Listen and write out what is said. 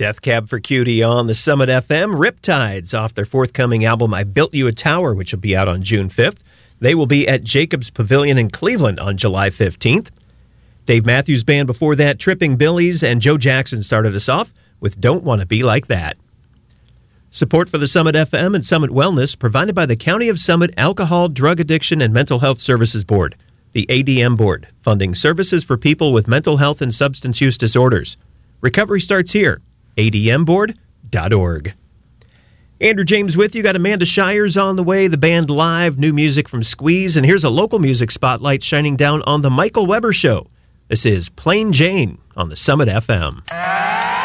Death Cab for Cutie on the Summit FM. Riptides off their forthcoming album, I Built You a Tower, which will be out on June 5th. They will be at Jacobs Pavilion in Cleveland on July 15th. Dave Matthews Band before that, Tripping Billies, and Joe Jackson started us off with Don't Want to Be Like That. Support for the Summit FM and Summit Wellness provided by the County of Summit Alcohol, Drug Addiction, and Mental Health Services Board, the ADM Board, funding services for people with mental health and substance use disorders. Recovery starts here. admboard.org. Andrew James with you. Got Amanda Shires on the way, the band live, new music from Squeeze, and here's a local music spotlight shining down on the Michael Weber Show. This is Plain Jane on the Summit FM.